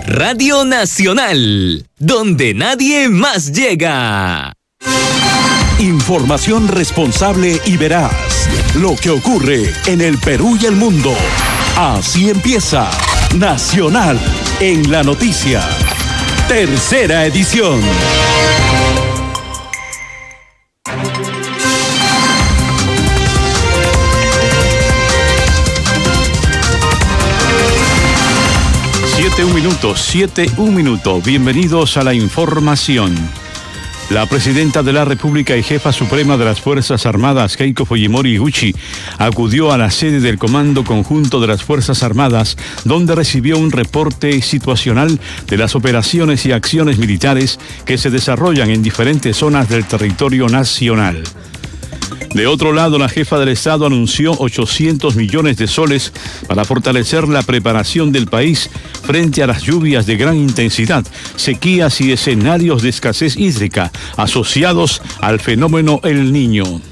Radio Nacional, donde nadie más llega. Información responsable y veraz. Lo que ocurre en el Perú y el mundo. Así empieza Nacional en la Noticia. Tercera edición. Un minuto. Bienvenidos a la información. La presidenta de la República y jefa suprema de las Fuerzas Armadas, Keiko Fujimori Iguchi, acudió a la sede del Comando Conjunto de las Fuerzas Armadas, donde recibió un reporte situacional de las operaciones y acciones militares que se desarrollan en diferentes zonas del territorio nacional. De otro lado, la jefa del Estado anunció 800 millones de soles para fortalecer la preparación del país frente a las lluvias de gran intensidad, sequías y escenarios de escasez hídrica asociados al fenómeno El Niño.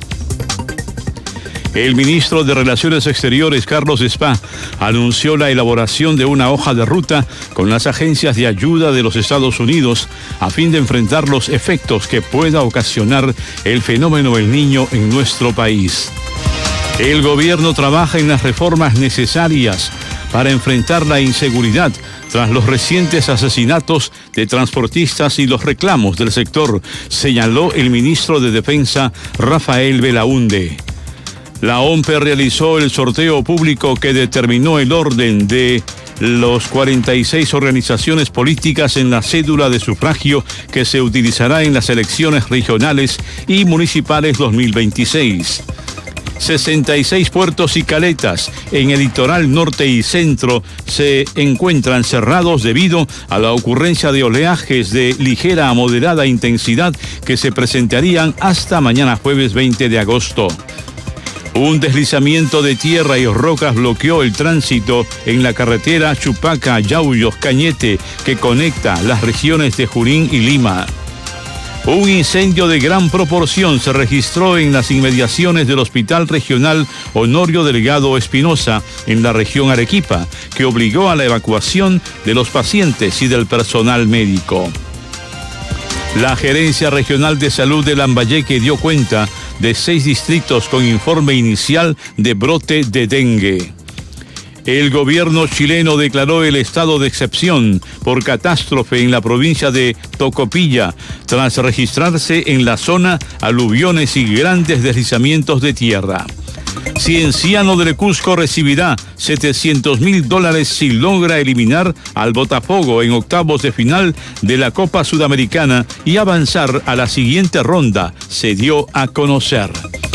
El ministro de Relaciones Exteriores, Carlos Spa, anunció la elaboración de una hoja de ruta con las agencias de ayuda de los Estados Unidos a fin de enfrentar los efectos que pueda ocasionar el fenómeno El Niño en nuestro país. El gobierno trabaja en las reformas necesarias para enfrentar la inseguridad tras los recientes asesinatos de transportistas y los reclamos del sector, señaló el ministro de Defensa, Rafael Belaúnde. La OMPE realizó el sorteo público que determinó el orden de los 46 organizaciones políticas en la cédula de sufragio que se utilizará en las elecciones regionales y municipales 2026. 66 puertos y caletas en el litoral norte y centro se encuentran cerrados debido a la ocurrencia de oleajes de ligera a moderada intensidad que se presentarían hasta mañana jueves 20 de agosto. Un deslizamiento de tierra y rocas bloqueó el tránsito en la carretera Chupaca-Yauyos-Cañete que conecta las regiones de Junín y Lima. Un incendio de gran proporción se registró en las inmediaciones del Hospital Regional Honorio Delgado Espinosa, en la región Arequipa, que obligó a la evacuación de los pacientes y del personal médico. La Gerencia Regional de Salud de Lambayeque dio cuenta de 6 distritos con informe inicial de brote de dengue. El gobierno chileno declaró el estado de excepción por catástrofe en la provincia de Tocopilla, tras registrarse en la zona aluviones y grandes deslizamientos de tierra. Cienciano del Cusco recibirá $700,000 si logra eliminar al Botafogo en octavos de final de la Copa Sudamericana y avanzar a la siguiente ronda, se dio a conocer.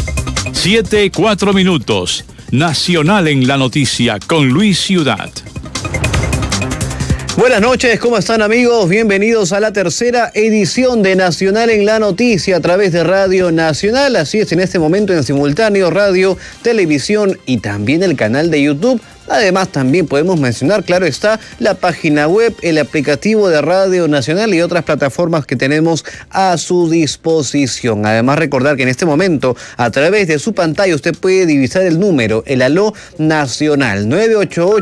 7:04. Nacional en la Noticia con Luis Ciudad. Buenas noches, ¿cómo están amigos? Bienvenidos a la tercera edición de Nacional en la Noticia a través de Radio Nacional. Así es, en este momento en simultáneo, radio, televisión y también el canal de YouTube. Además, también podemos mencionar, claro está, la página web, el aplicativo de Radio Nacional y otras plataformas que tenemos a su disposición. Además, recordar que en este momento, a través de su pantalla, usted puede divisar el número, el aló nacional, 988.